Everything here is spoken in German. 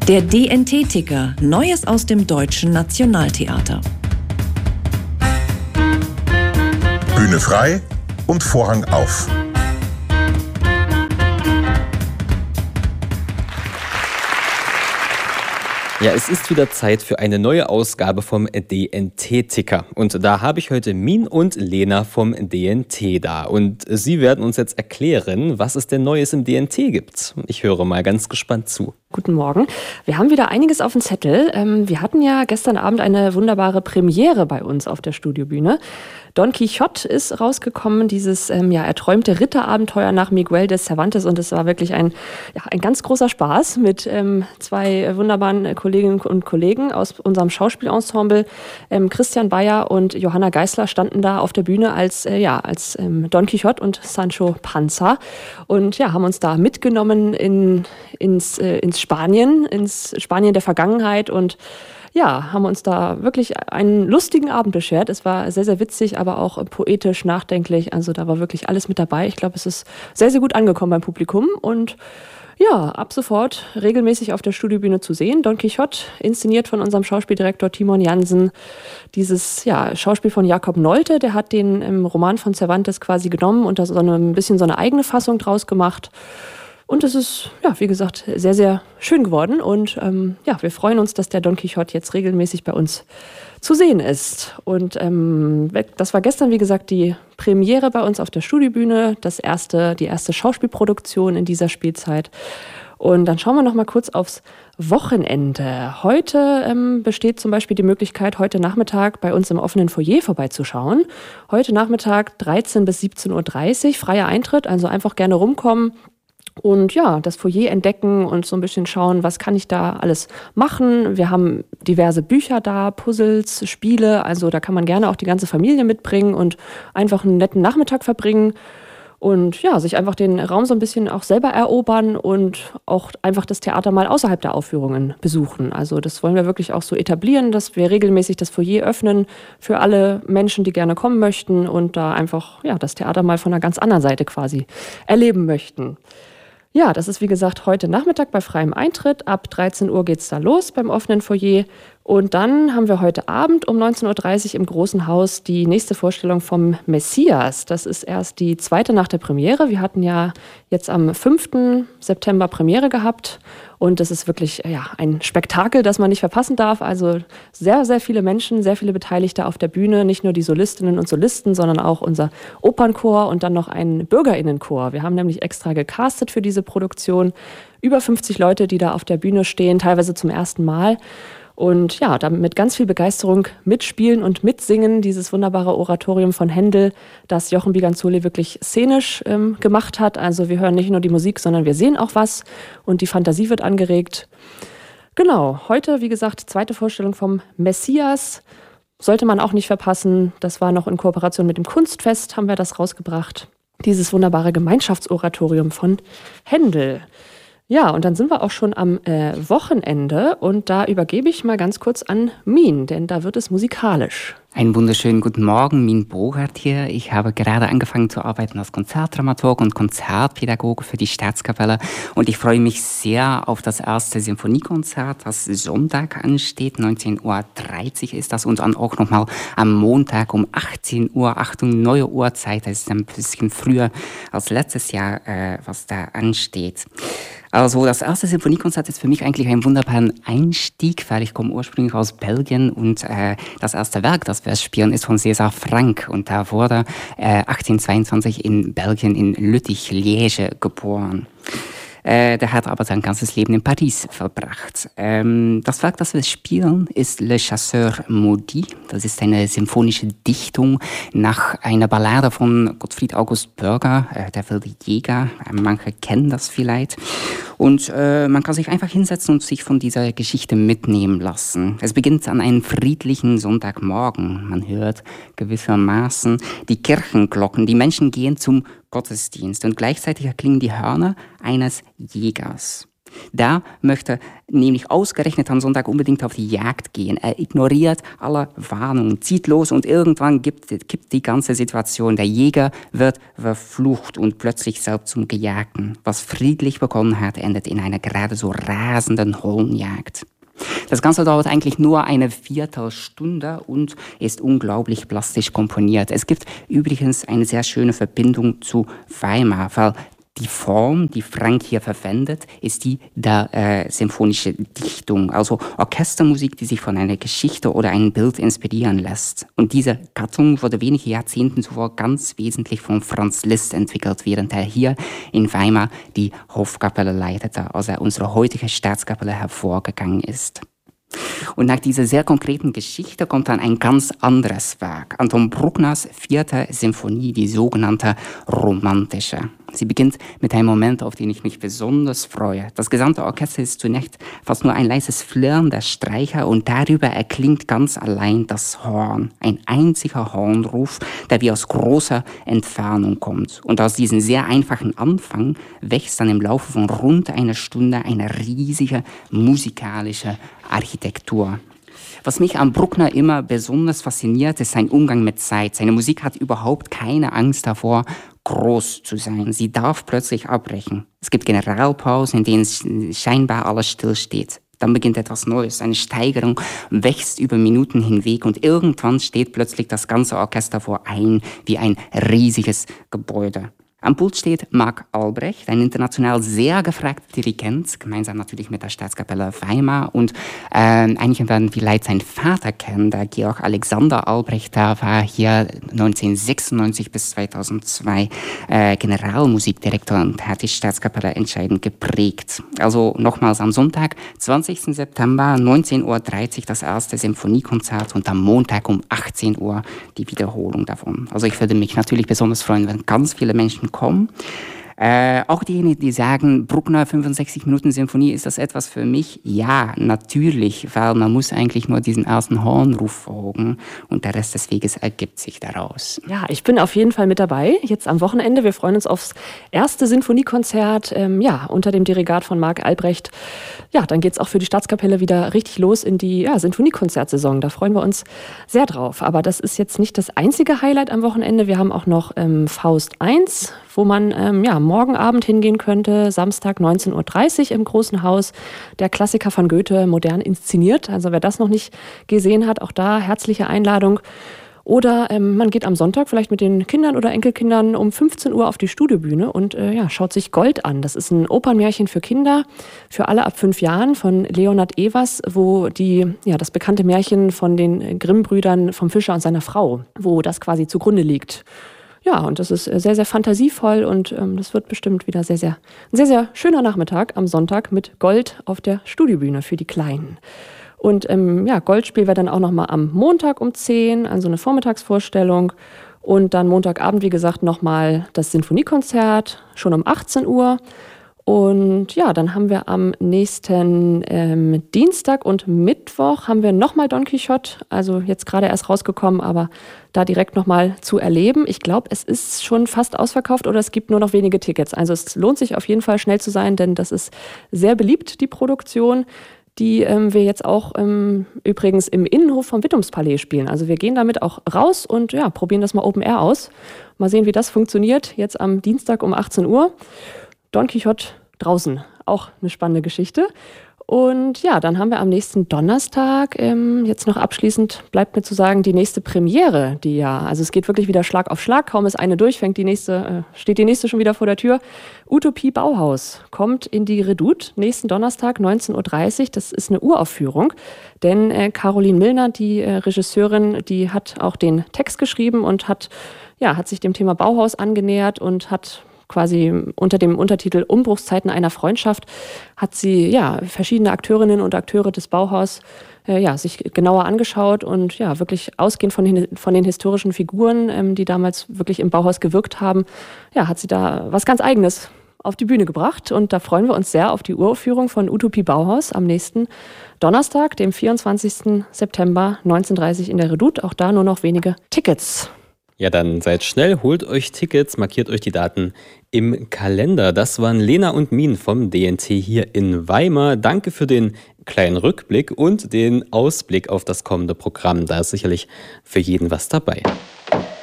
Der DNT-Ticker, Neues aus dem Deutschen Nationaltheater. Bühne frei und Vorhang auf. Ja, es ist wieder Zeit für eine neue Ausgabe vom DNT-Ticker. Und da habe ich heute Min und Lena vom DNT da. Und sie werden uns jetzt erklären, was es denn Neues im DNT gibt. Ich höre mal ganz gespannt zu. Guten Morgen. Wir haben wieder einiges auf dem Zettel. Wir hatten ja gestern Abend eine wunderbare Premiere bei uns auf der Studiobühne. Don Quixote ist rausgekommen, dieses erträumte Ritterabenteuer nach Miguel de Cervantes. Und es war wirklich ein ganz großer Spaß mit zwei wunderbaren Kolleginnen und Kollegen aus unserem Schauspielensemble. Christian Bayer und Johanna Geisler standen da auf der Bühne als Don Quixote und Sancho Panza und haben uns da mitgenommen ins Spanien der Vergangenheit und haben uns da wirklich einen lustigen Abend beschert. Es war sehr, sehr witzig, aber auch poetisch, nachdenklich. Also da war wirklich alles mit dabei. Ich glaube, es ist sehr, sehr gut angekommen beim Publikum und ab sofort regelmäßig auf der Studiobühne zu sehen. Don Quixote, inszeniert von unserem Schauspieldirektor Timon Jansen. Dieses Schauspiel von Jakob Nolte, der hat den Roman von Cervantes quasi genommen und da ein bisschen so eine eigene Fassung draus gemacht. Und es ist, wie gesagt, sehr, sehr schön geworden. Und wir freuen uns, dass der Don Quixote jetzt regelmäßig bei uns zu sehen ist. Und das war gestern, wie gesagt, die Premiere bei uns auf der Studiobühne, die erste Schauspielproduktion in dieser Spielzeit. Und dann schauen wir noch mal kurz aufs Wochenende. Heute besteht zum Beispiel die Möglichkeit, heute Nachmittag bei uns im offenen Foyer vorbeizuschauen. Heute Nachmittag 13 bis 17:30 Uhr, freier Eintritt, also einfach gerne rumkommen. Und das Foyer entdecken und so ein bisschen schauen, was kann ich da alles machen. Wir haben diverse Bücher da, Puzzles, Spiele. Also da kann man gerne auch die ganze Familie mitbringen und einfach einen netten Nachmittag verbringen. Und sich einfach den Raum so ein bisschen auch selber erobern und auch einfach das Theater mal außerhalb der Aufführungen besuchen. Also das wollen wir wirklich auch so etablieren, dass wir regelmäßig das Foyer öffnen für alle Menschen, die gerne kommen möchten und da einfach das Theater mal von einer ganz anderen Seite quasi erleben möchten. Ja, das ist wie gesagt heute Nachmittag bei freiem Eintritt. Ab 13 Uhr geht's da los beim offenen Foyer. Und dann haben wir heute Abend um 19:30 Uhr im Großen Haus die nächste Vorstellung vom Messias. Das ist erst die zweite nach der Premiere. Wir hatten ja jetzt am 5. September Premiere gehabt. Und das ist wirklich ein Spektakel, das man nicht verpassen darf. Also sehr, sehr viele Menschen, sehr viele Beteiligte auf der Bühne. Nicht nur die Solistinnen und Solisten, sondern auch unser Opernchor und dann noch ein BürgerInnenchor. Wir haben nämlich extra gecastet für diese Produktion. Über 50 Leute, die da auf der Bühne stehen, teilweise zum ersten Mal. Und da mit ganz viel Begeisterung mitspielen und mitsingen, dieses wunderbare Oratorium von Händel, das Jochen Biganzoli wirklich szenisch gemacht hat. Also wir hören nicht nur die Musik, sondern wir sehen auch was und die Fantasie wird angeregt. Genau, heute, wie gesagt, zweite Vorstellung vom Messias. Sollte man auch nicht verpassen. Das war noch in Kooperation mit dem Kunstfest, haben wir das rausgebracht. Dieses wunderbare Gemeinschaftsoratorium von Händel. Ja, und dann sind wir auch schon am Wochenende und da übergebe ich mal ganz kurz an Min, denn da wird es musikalisch. Einen wunderschönen guten Morgen, Min Bogart hier. Ich habe gerade angefangen zu arbeiten als Konzertdramaturg und Konzertpädagoge für die Staatskapelle und ich freue mich sehr auf das erste Sinfoniekonzert, das Sonntag ansteht, 19:30 Uhr ist das und dann auch nochmal am Montag um 18 Uhr, Achtung, neue Uhrzeit, das ist ein bisschen früher als letztes Jahr, was da ansteht. Also das erste Sinfoniekonzert ist für mich eigentlich ein wunderbarer Einstieg, weil ich komme ursprünglich aus Belgien und das erste Werk, das wir spielen, ist von César Franck und da wurde 1822 in Belgien in Lüttich-Liège geboren. Der hat aber sein ganzes Leben in Paris verbracht. Das Werk, das wir spielen, ist Le Chasseur Maudit. Das ist eine symphonische Dichtung nach einer Ballade von Gottfried August Bürger, der wilde Jäger. Manche kennen das vielleicht. Und man kann sich einfach hinsetzen und sich von dieser Geschichte mitnehmen lassen. Es beginnt an einem friedlichen Sonntagmorgen. Man hört gewissermaßen die Kirchenglocken. Die Menschen gehen zum Gottesdienst und gleichzeitig erklingen die Hörner eines Jägers. Der möchte nämlich ausgerechnet am Sonntag unbedingt auf die Jagd gehen. Er ignoriert alle Warnungen, zieht los und irgendwann kippt die ganze Situation. Der Jäger wird verflucht und plötzlich selbst zum Gejagten. Was friedlich begonnen hat, endet in einer gerade so rasenden Höllenjagd. Das Ganze dauert eigentlich nur eine Viertelstunde und ist unglaublich plastisch komponiert. Es gibt übrigens eine sehr schöne Verbindung zu Weimar, weil die Form, die Frank hier verwendet, ist die der symphonischen Dichtung, also Orchestermusik, die sich von einer Geschichte oder einem Bild inspirieren lässt. Und diese Gattung wurde wenige Jahrzehnte zuvor ganz wesentlich von Franz Liszt entwickelt, während er hier in Weimar die Hofkapelle leitete, als er unsere heutige Staatskapelle hervorgegangen ist. Und nach dieser sehr konkreten Geschichte kommt dann ein ganz anderes Werk, Anton Bruckners 4. Symphonie, die sogenannte romantische. Sie beginnt mit einem Moment, auf den ich mich besonders freue. Das gesamte Orchester ist zunächst fast nur ein leises Flirren der Streicher und darüber erklingt ganz allein das Horn. Ein einziger Hornruf, der wie aus großer Entfernung kommt. Und aus diesem sehr einfachen Anfang wächst dann im Laufe von rund einer Stunde eine riesige musikalische Architektur. Was mich an Bruckner immer besonders fasziniert, ist sein Umgang mit Zeit. Seine Musik hat überhaupt keine Angst davor, groß zu sein. Sie darf plötzlich abbrechen. Es gibt Generalpausen, in denen scheinbar alles stillsteht. Dann beginnt etwas Neues. Eine Steigerung wächst über Minuten hinweg und irgendwann steht plötzlich das ganze Orchester vor einem wie ein riesiges Gebäude. Am Pult steht Marc Albrecht, ein international sehr gefragter Dirigent, gemeinsam natürlich mit der Staatskapelle Weimar. Und einige werden vielleicht seinen Vater kennen, der Georg Alexander Albrecht, der war hier 1996 bis 2002 Generalmusikdirektor und hat die Staatskapelle entscheidend geprägt. Also nochmals am Sonntag, 20. September, 19.30 Uhr das erste Symphoniekonzert und am Montag um 18 Uhr die Wiederholung davon. Also ich würde mich natürlich besonders freuen, wenn ganz viele Menschen kommen. Auch diejenigen, die sagen, Bruckner 65 Minuten Symphonie, ist das etwas für mich? Ja, natürlich, weil man muss eigentlich nur diesen ersten Hornruf folgen und der Rest des Weges ergibt sich daraus. Ja, ich bin auf jeden Fall mit dabei, jetzt am Wochenende. Wir freuen uns aufs erste Sinfoniekonzert, unter dem Dirigat von Marc Albrecht. Ja, dann geht's auch für die Staatskapelle wieder richtig los in die Sinfoniekonzertsaison. Da freuen wir uns sehr drauf. Aber das ist jetzt nicht das einzige Highlight am Wochenende. Wir haben auch noch Faust I, wo man morgen Abend hingehen könnte, Samstag 19.30 Uhr im Großen Haus. Der Klassiker von Goethe, modern inszeniert. Also wer das noch nicht gesehen hat, auch da herzliche Einladung. Oder man geht am Sonntag vielleicht mit den Kindern oder Enkelkindern um 15 Uhr auf die Studiobühne und schaut sich Gold an. Das ist ein Opernmärchen für Kinder, für alle ab 5 Jahren von Leonhard Evers, wo das bekannte Märchen von den Grimm-Brüdern vom Fischer und seiner Frau, wo das quasi zugrunde liegt. Ja, und das ist sehr, sehr fantasievoll und das wird bestimmt wieder ein sehr, sehr schöner Nachmittag am Sonntag mit Gold auf der Studiobühne für die Kleinen. Und Gold spielen wir dann auch nochmal am Montag um 10, also eine Vormittagsvorstellung. Und dann Montagabend, wie gesagt, nochmal das Sinfoniekonzert, schon um 18 Uhr. Und ja, dann haben wir am nächsten Dienstag und Mittwoch haben wir nochmal Don Quixote, also jetzt gerade erst rausgekommen, aber da direkt nochmal zu erleben. Ich glaube, es ist schon fast ausverkauft oder es gibt nur noch wenige Tickets. Also es lohnt sich auf jeden Fall schnell zu sein, denn das ist sehr beliebt, die Produktion, die wir jetzt auch übrigens im Innenhof vom Wittumspalais spielen. Also wir gehen damit auch raus und probieren das mal Open Air aus. Mal sehen, wie das funktioniert, jetzt am Dienstag um 18 Uhr. Don Quixote draußen, auch eine spannende Geschichte. Und ja, dann haben wir am nächsten Donnerstag, jetzt noch abschließend bleibt mir zu sagen, die nächste Premiere, also es geht wirklich wieder Schlag auf Schlag, kaum ist eine durch, steht die nächste schon wieder vor der Tür. Utopie Bauhaus kommt in die Redoute, nächsten Donnerstag 19.30 Uhr, das ist eine Uraufführung, denn Caroline Milner, die Regisseurin, die hat auch den Text geschrieben und hat sich dem Thema Bauhaus angenähert und hat quasi unter dem Untertitel Umbruchszeiten einer Freundschaft hat sie verschiedene Akteurinnen und Akteure des Bauhaus sich genauer angeschaut und wirklich ausgehend von den historischen Figuren, die damals wirklich im Bauhaus gewirkt haben, hat sie da was ganz Eigenes auf die Bühne gebracht und da freuen wir uns sehr auf die Uraufführung von Utopie Bauhaus am nächsten Donnerstag, dem 24. September 19.30 Uhr in der Redoute. Auch da nur noch wenige Tickets. Ja, dann seid schnell, holt euch Tickets, markiert euch die Daten im Kalender. Das waren Lena und Min vom DNT hier in Weimar. Danke für den kleinen Rückblick und den Ausblick auf das kommende Programm. Da ist sicherlich für jeden was dabei.